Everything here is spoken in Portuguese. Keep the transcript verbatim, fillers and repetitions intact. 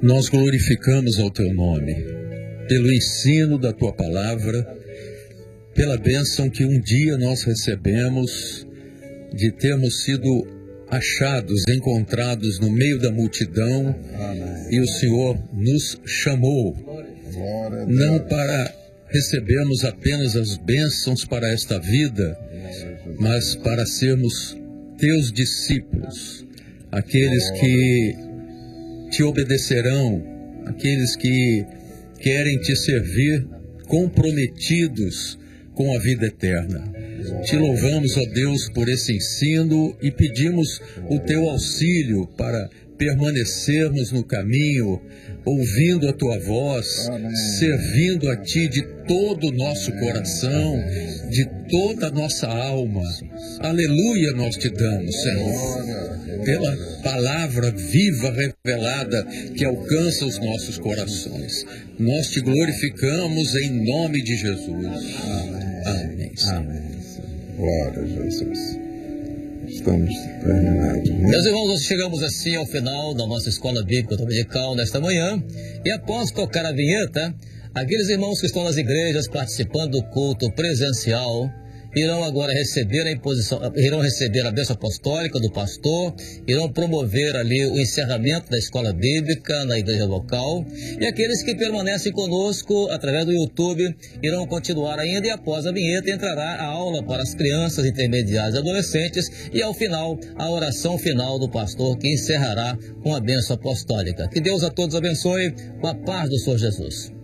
Nós glorificamos ao Teu nome, pelo ensino da Tua palavra, pela bênção que um dia nós recebemos de termos sido achados, encontrados no meio da multidão. Amém. E o Senhor nos chamou, não para recebermos apenas as bênçãos para esta vida, mas para sermos Teus discípulos, aqueles que Te obedecerão, aqueles que querem Te servir comprometidos com a vida eterna. Te louvamos, ó Deus, por esse ensino e pedimos o Teu auxílio para permanecermos no caminho, ouvindo a Tua voz, Amém. Servindo a Ti de todo o nosso Amém. Coração, Amém. De toda a nossa alma. Aleluia, nós Te damos, Senhor, pela palavra viva, revelada, que alcança os nossos corações. Nós Te glorificamos em nome de Jesus. Amém. Amém. Amém. Glória a Jesus. Estamos terminados. Meus irmãos, nós chegamos assim ao final da nossa escola bíblica dominical nesta manhã. E após tocar a vinheta, aqueles irmãos que estão nas igrejas participando do culto presencial irão agora receber a imposição, irão receber a bênção apostólica do pastor, irão promover ali o encerramento da escola bíblica na igreja local, e aqueles que permanecem conosco através do YouTube irão continuar ainda, e após a vinheta entrará a aula para as crianças, intermediárias e adolescentes, e ao final a oração final do pastor, que encerrará com a bênção apostólica. Que Deus a todos abençoe, com a paz do Senhor Jesus.